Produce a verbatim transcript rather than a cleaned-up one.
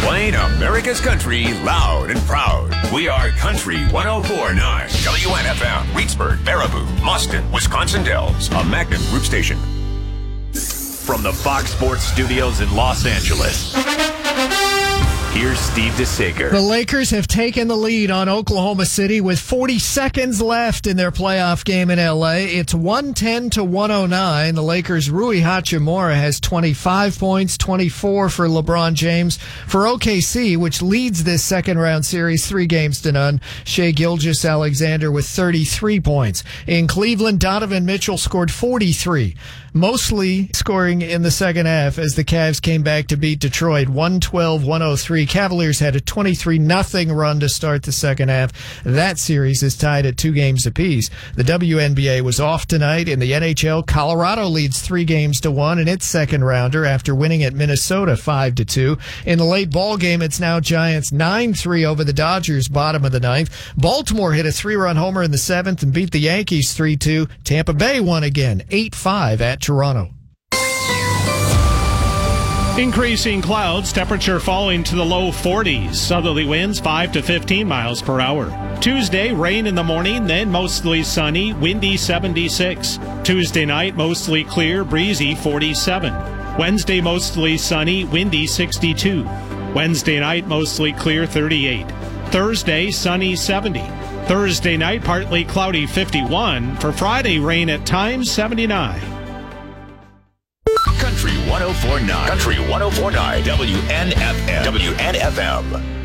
Playing America's country loud and proud. We are Country one oh four point nine. W N F M, Reedsburg, Baraboo, Mustin, Wisconsin Dells. A Magnum Group station. From the Fox Sports Studios in Los Angeles, here's Steve DeSager. The Lakers have taken the lead on Oklahoma City with forty seconds left in their playoff game in L A. It's one ten to one oh nine. The Lakers' Rui Hachimura has twenty-five points, twenty-four for LeBron James. For O K C, which leads this second round series three games to none, Shai Gilgeous-Alexander with thirty-three points. In Cleveland, Donovan Mitchell scored forty-three, mostly scoring in the second half as the Cavs came back to beat Detroit one twelve to one oh three. Cavaliers had a twenty-three nothing run to start the second half. That series is tied at two games apiece. The W N B A was off tonight. In the N H L, Colorado leads three games to one in its second rounder after winning at Minnesota five to two. In the late ball game, it's now Giants nine three over the Dodgers, bottom of the ninth. Baltimore hit a three-run homer in the seventh and beat the Yankees three two. Tampa Bay won again eight five at Toronto. Increasing clouds, temperature falling to the low forties. Southerly winds five to fifteen miles per hour. Tuesday, rain in the morning, then mostly sunny, windy seventy-six. Tuesday night, mostly clear, breezy forty-seven. Wednesday, mostly sunny, windy sixty-two. Wednesday night, mostly clear thirty-eight. Thursday, sunny seventy. Thursday night, partly cloudy fifty-one. For Friday, rain at times seventy-nine. Country one oh four point nine. Country one oh four point nine. W N F M. W N F M.